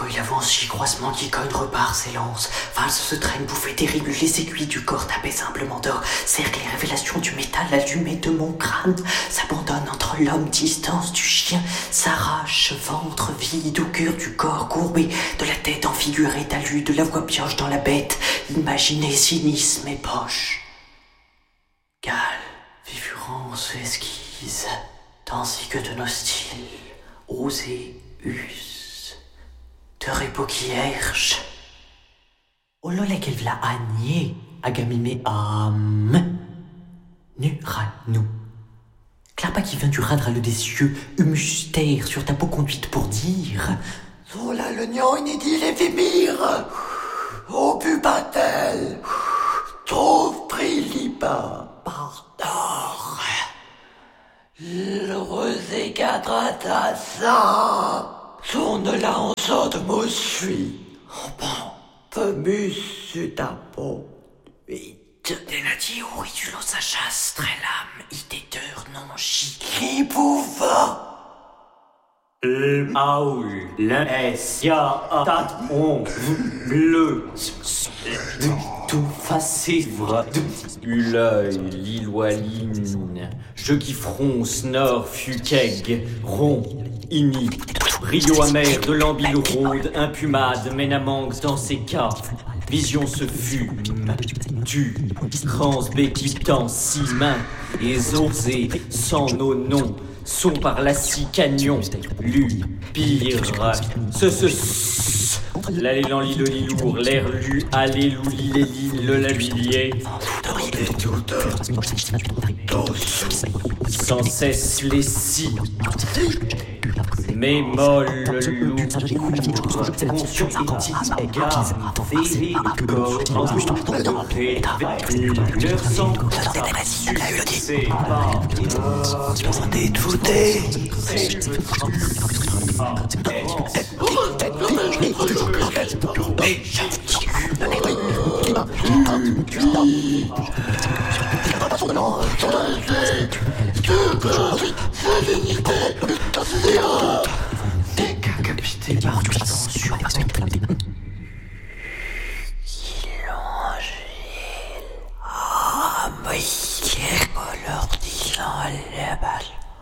il avance, croisement qui cogne, repart, s'élance. Valse se traîne, bouffée terrible, les aiguilles du corps tapées simplement d'or. Cercle les révélations du métal allumé de mon crâne. S'abandonne entre l'homme, distance du chien. S'arrache, ventre vide au cœur du corps courbé. De la tête enfigurée, talus, de la voix pioche dans la bête. Imaginez cynisme et poche. Cale, figurance, esquisse, ainsi que de nos styles, osés, us, de repos qui herche. Olole qu'elle v'la agné, agamimé am, nu ra nous. Clapa qui vient du radre le des cieux, mystère sur ta peau conduite pour dire. Sur la l'oignon inédit les fémires, au pubatel, trouve prilipa. Pardor, l'heureux cadratassa, tourne la en sort de me suis. Oh bon, peu sur ta peau, vite. Denati auridulo sa chasse, très lame, idéteur non chi. Qui pouva? Aoul, l'es, ya, tat, on, bleu, tout facévre, l'œil, l'îloaline, je qui fronce, nord, fuqueg, rond, ini, rio amer de l'ambile rôde, impumade, ménamangue dans ses cas, vision se fume, tu, rance béquitant, si mains, et osés, sans nos noms, sont par la scie cagnon, lu, pire, l'élan lit le lit lourd, l'air lu, alléluia, les lignes, le labilier, sans cesse les scies, mais molle lourd, conscient éthique, gamme, féerique, corps, leur sang, c'est pas, détouté. Décapité par tension. Ah, mais quel color disant la balle.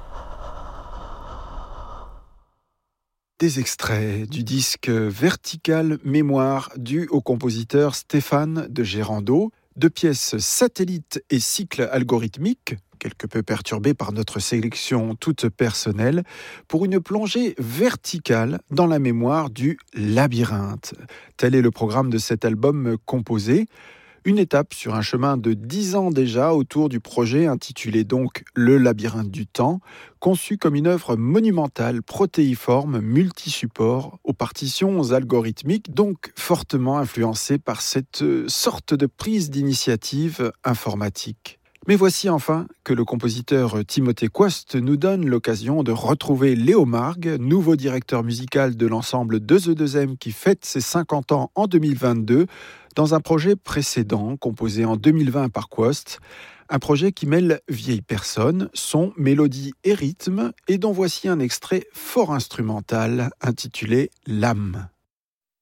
Des extraits du disque Vertical Mémoire dû au compositeur Stéphane de Gérando, 2 pièces satellites et cycle algorithmique, quelque peu perturbées par notre sélection toute personnelle, pour une plongée verticale dans la mémoire du labyrinthe. Tel est le programme de cet album composé. Une étape sur un chemin de 10 ans déjà autour du projet intitulé donc Le labyrinthe du temps, conçu comme une œuvre monumentale, protéiforme, multi-support, aux partitions algorithmiques, donc fortement influencée par cette sorte de prise d'initiative informatique. Mais voici enfin que le compositeur Timothée Coste nous donne l'occasion de retrouver Léo Margues, nouveau directeur musical de l'ensemble 2E2M qui fête ses 50 ans en 2022, dans un projet précédent composé en 2020 par Coste, un projet qui mêle vieilles personnes, son, mélodie et rythme, et dont voici un extrait fort instrumental intitulé « L'âme ».